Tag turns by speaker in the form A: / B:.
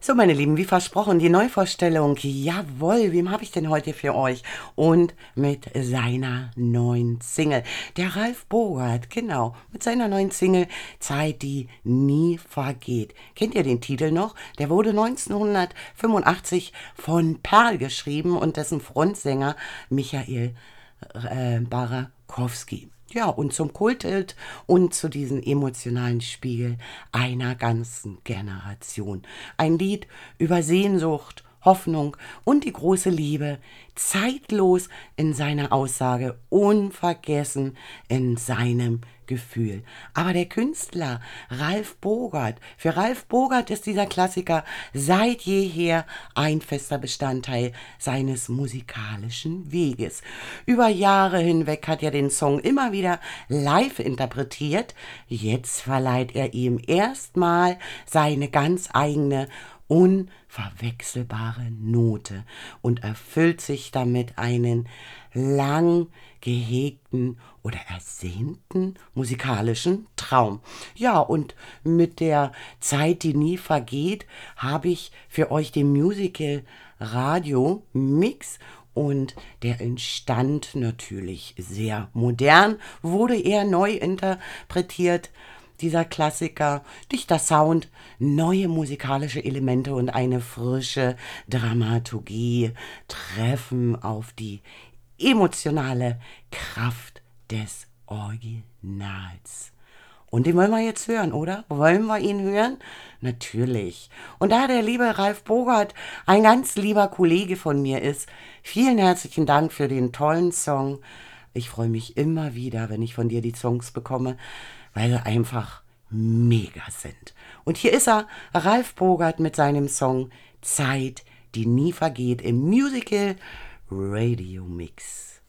A: So, meine Lieben, wie versprochen, die Neuvorstellung. Jawohl, wem habe ich denn heute für euch? Und mit seiner neuen Single. Der Ralf Bogart, genau, mit seiner neuen Single Zeit, die nie vergeht. Kennt ihr den Titel noch? Der wurde 1985 von Perl geschrieben und dessen Frontsänger Michael Barakowski. Ja, und zum Kulthit und zu diesem emotionalen Spiegel einer ganzen Generation. Ein Lied über Sehnsucht, Hoffnung und die große Liebe, zeitlos in seiner Aussage, unvergessen in seinem Gefühl. Aber der Künstler Ralf Bogart, für Ralf Bogart ist dieser Klassiker seit jeher ein fester Bestandteil seines musikalischen Weges. Über Jahre hinweg hat er den Song immer wieder live interpretiert. Jetzt verleiht er ihm erstmal seine ganz eigene unverwechselbare Note und erfüllt sich damit einen lang gehegten oder ersehnten musikalischen Traum. Ja, und mit der Zeit, die nie vergeht, habe ich für euch den Musical Radio Mix und der entstand natürlich sehr modern, wurde eher neu interpretiert. Dieser Klassiker, dichter Sound, neue musikalische Elemente und eine frische Dramaturgie treffen auf die emotionale Kraft des Originals. Und den wollen wir jetzt hören, oder? Wollen wir ihn hören? Natürlich. Und da der liebe Ralf Bogart ein ganz lieber Kollege von mir ist, vielen herzlichen Dank für den tollen Song. Ich freue mich immer wieder, wenn ich von dir die Songs bekomme, weil sie einfach mega sind. Und hier ist er, Ralf Bogart mit seinem Song Zeit, die nie vergeht im Musical Radio Mix.